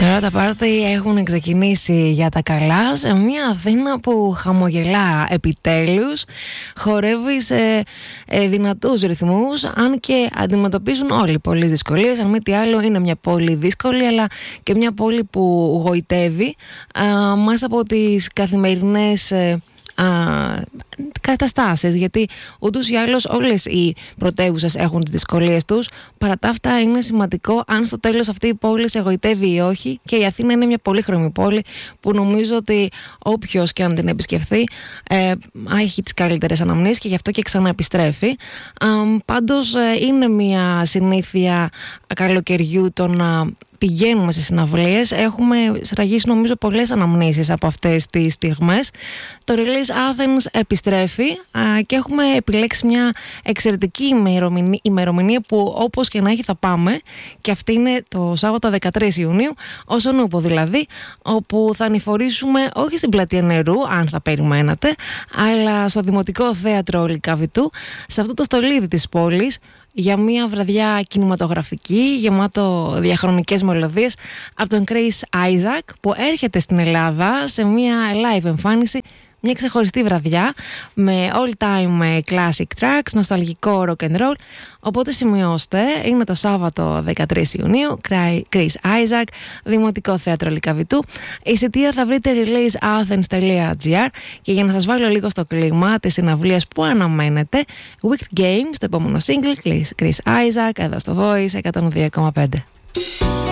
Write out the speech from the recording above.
Τώρα τα πάρτι έχουν ξεκινήσει για τα καλά σε μια Αθήνα που χαμογελά επιτέλους, χορεύει σε δυνατούς ρυθμούς, αν και αντιμετωπίζουν όλοι πολλές δυσκολίες. Αν μη τι άλλο, είναι μια πόλη δύσκολη, αλλά και μια πόλη που γοητεύει μέσα από τις καθημερινές καταστάσεις, γιατί ούτως ή άλλως όλες οι πρωτεύουσες έχουν τις δυσκολίες τους. Παρά τα αυτά, είναι σημαντικό αν στο τέλος αυτή η πόλη σε εγωιτεύει ή όχι, και η Αθήνα είναι μια πολύχρωμη πόλη που νομίζω ότι όποιος και αν την επισκεφθεί έχει τις καλύτερες αναμνήσεις και γι' αυτό και ξαναεπιστρέφει. Πάντως είναι μια συνήθεια καλοκαιριού το να πηγαίνουμε σε συναυλίες. Έχουμε σραγίσει νομίζω πολλές αναμνήσεις από αυτές τις στιγμές. Το Release Athens επιστρέφει και έχουμε επιλέξει μια εξαιρετική ημερομηνία που όπως και να έχει θα πάμε, και αυτή είναι το Σάββατο 13 Ιουνίου, ως ο Νούπο δηλαδή, όπου θα ανηφορήσουμε όχι στην Πλατεία Νερού, αν θα περιμένατε, αλλά στο Δημοτικό Θέατρο Λυκαβητού, σε αυτό το στολίδι της πόλης, για μια βραδιά κινηματογραφική, γεμάτο διαχρονικές μελωδίες από τον Chris Isaak, που έρχεται στην Ελλάδα σε μια live εμφάνιση, μια ξεχωριστή βραδιά με all-time classic tracks, νοσταλγικό rock and roll. Οπότε σημειώστε, είναι το Σάββατο 13 Ιουνίου, Chris Isaak, Δημοτικό Θέατρο Λυκαβητού. Εισιτήρια θα βρείτε releaseathens.gr. Και για να σας βάλω λίγο στο κλίμα της συναυλίας που αναμένετε, Wicked Games, το επόμενο single, Chris Isaak, εδώ στο Voice 102,5.